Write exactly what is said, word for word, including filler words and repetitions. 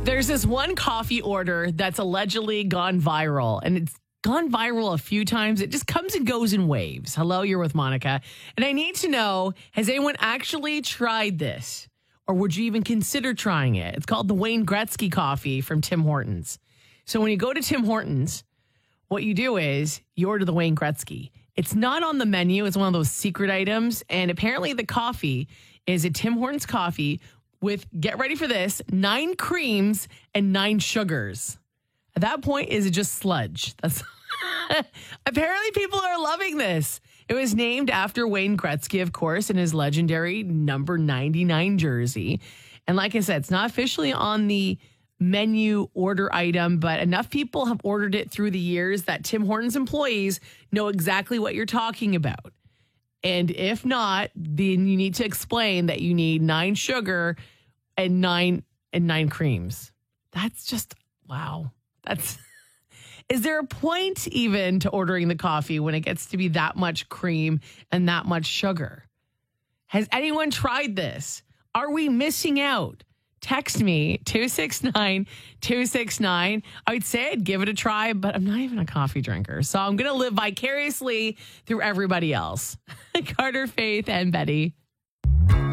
There's this one coffee order that's allegedly gone viral, and it's gone viral a few times. It just comes and goes in waves. Hello, you're with Monica. And I need to know, has anyone actually tried this? Or would you even consider trying it? It's called the Wayne Gretzky coffee from Tim Hortons. So when you go to Tim Hortons, what you do is you order the Wayne Gretzky. It's not on the menu. It's one of those secret items. And apparently the coffee is a Tim Hortons coffee with, get ready for this, nine creams and nine sugars. At that point, is it just sludge? That's apparently people are loving this. It was named after Wayne Gretzky, of course, in his legendary number ninety-nine jersey. And like I said, it's not officially on the menu order item, but enough people have ordered it through the years that Tim Hortons employees know exactly what you're talking about. And if not, then you need to explain that you need nine sugar and nine and nine creams. That's just, wow. That's, is there a point even to ordering the coffee when it gets to be that much cream and that much sugar? Has anyone tried this? Are we missing out? Text me two six nine, two six nine. I would say I'd give it a try, but I'm not even a coffee drinker. So I'm going to live vicariously through everybody else. Carter, Faith, and Betty.